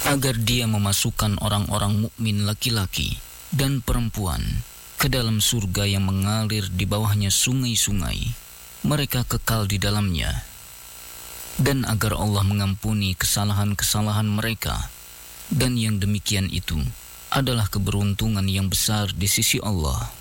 agar Dia memasukkan orang-orang mukmin laki-laki dan perempuan ke dalam surga yang mengalir di bawahnya sungai-sungai, mereka kekal di dalamnya, dan agar Allah mengampuni kesalahan-kesalahan mereka, dan yang demikian itu adalah keberuntungan yang besar di sisi Allah.